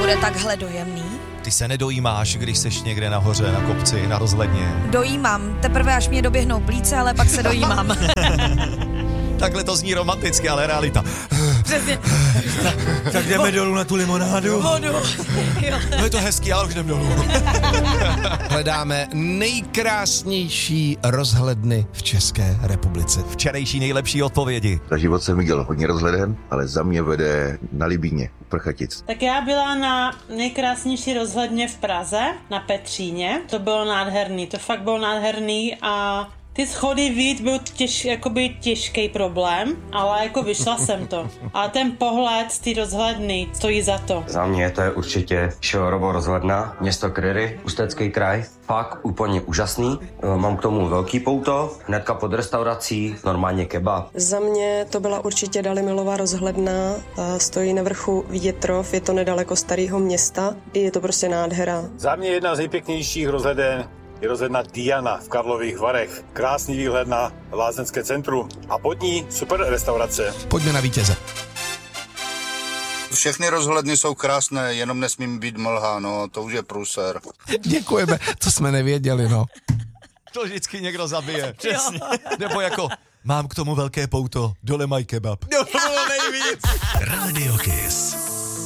bude takhle dojemný? Ty se nedojímáš, když seš někde nahoře, na kopci, na rozhledně. Dojímám, teprve až mě doběhnou plíce, ale pak se dojímám. Takhle to zní romanticky, ale realita. Přesně. Tak jdeme dolů na tu limonádu. Vodu. No je to hezký, ale už jdem dolů. Hledáme nejkrásnější rozhledny v České republice. Včerejší nejlepší odpovědi. Za život jsem viděl hodně rozhleden, ale za mě vede na Libíně, u Prchatic. Tak já byla na nejkrásnější rozhledně v Praze, na Petříně. To bylo nádherný, to fakt bylo nádherný a ty schody vyjít byl těžký problém, ale jako vyšla jsem to. A ten pohled z té rozhledny stojí za to. Za mě to je určitě Šilorovo rozhledna, město Kryry, Ústecký kraj. Fakt úplně úžasný. Mám k tomu velký pouto, hnedka pod restaurací, normálně kebab. Za mě to byla určitě Dalimilová rozhledna, stojí na vrchu Větrov, je to nedaleko Starého města, je to prostě nádhera. Za mě jedna z nejpěknějších rozhleden je rozhledna Diana v Karlových Varech. Krásný výhled na lázeňské centrum a pod ní super restaurace. Pojďme na vítěze. Všechny rozhledny jsou krásné, jenom nesmím být mlha, no, to už je průser. Děkujeme, to jsme nevěděli, no. To vždycky někdo zabije. Přesně. Nebo jako, mám k tomu velké pouto, dole mají kebab. No, to bylo nejvíc. Radio Kiss.